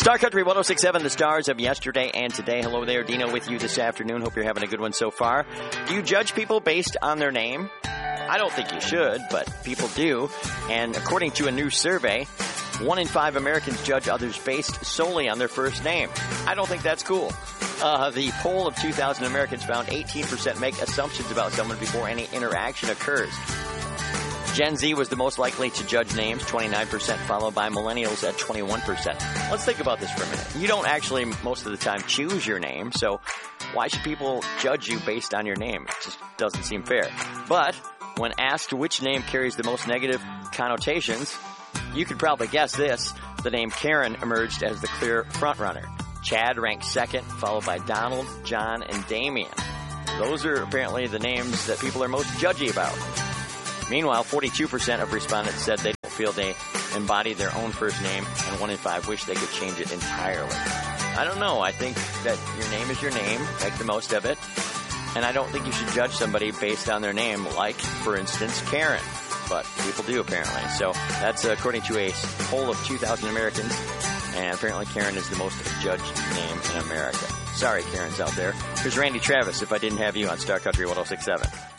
Star Country 106.7, the stars of yesterday and today. Hello there, Dino with you this afternoon. Hope you're having a good one so far. Do you judge people based on their name? I don't think you should, but people do. And according to a new survey, 1 in 5 Americans judge others based solely on their first name. I don't think that's cool. The poll of 2,000 Americans found 18% make assumptions about someone before any interaction occurs. Gen Z was the most likely to judge names, 29%, followed by millennials at 21%. Let's think about this for a minute. You don't actually, most of the time, choose your name, so why should people judge you based on your name? It just doesn't seem fair. But when asked which name carries the most negative connotations, you could probably guess this. The name Karen emerged as the clear frontrunner. Chad ranked second, followed by Donald, John, and Damien. Those are apparently the names that people are most judgy about. Meanwhile, 42% of respondents said they don't feel they embody their own first name, and 1 in 5 wish they could change it entirely. I don't know. I think that your name is your name. Make the most of it. And I don't think you should judge somebody based on their name, like, for instance, Karen. But people do, apparently. So that's according to a poll of 2,000 Americans. And apparently Karen is the most judged name in America. Sorry, Karens out there. Here's Randy Travis, If I Didn't Have You on Star Country 106.7.